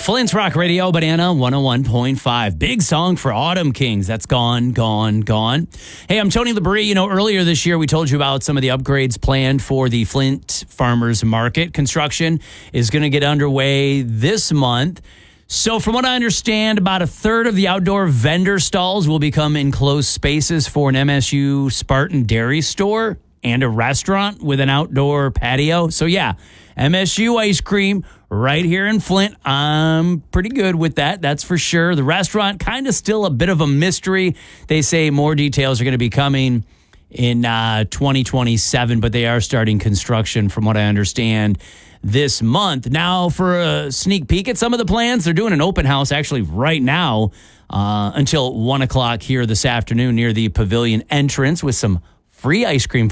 Flint's Rock Radio, Banana 101.5. Big song for Autumn Kings. That's gone. Hey, I'm Tony Labrie. Earlier this year, we told you about some of the upgrades planned for the Flint Farmers Market. Construction is going to get underway this month. So from what I understand, about a third of the outdoor vendor stalls will become enclosed spaces for an MSU Spartan dairy store and a restaurant with an outdoor patio. So yeah, MSU ice cream right here in Flint. I'm pretty good with that, that's for sure. The restaurant, kind of still a bit of a mystery. They say more details are going to be coming in 2027, but they are starting construction, from what I understand, this month. Now, for a sneak peek at some of the plans, they're doing an open house actually right now until 1 o'clock here this afternoon near the pavilion entrance with some free ice cream